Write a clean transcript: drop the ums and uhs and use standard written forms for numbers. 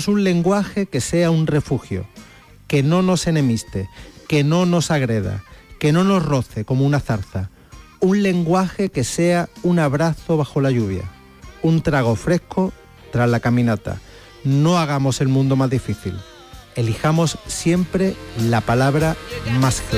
un lenguaje que sea un refugio, que no nos enemiste, que no nos agreda, que no nos roce como una zarza. Un lenguaje que sea un abrazo bajo la lluvia, un trago fresco tras la caminata. No hagamos el mundo más difícil. Elijamos siempre la palabra más clara.